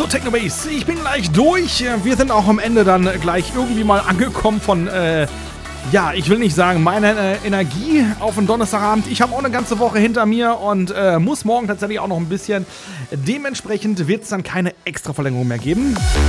Technobase, ich bin gleich durch. Wir sind auch am Ende dann gleich irgendwie mal angekommen von, ja, ich will nicht sagen, meiner Energie auf den Donnerstagabend. Ich habe auch eine ganze Woche hinter mir und muss morgen tatsächlich auch noch ein bisschen. Dementsprechend wird es dann keine extra Verlängerung mehr geben.